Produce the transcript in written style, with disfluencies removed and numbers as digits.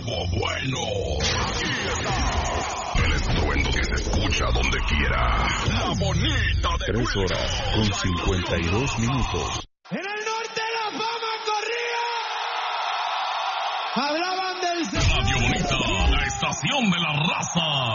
bueno. Aquí está el estruendo que se escucha donde quiera. La bonita de 3 horas con 52 minutos. En el norte la fama corría. Hablaban del Radio Bonita, la estación de la raza.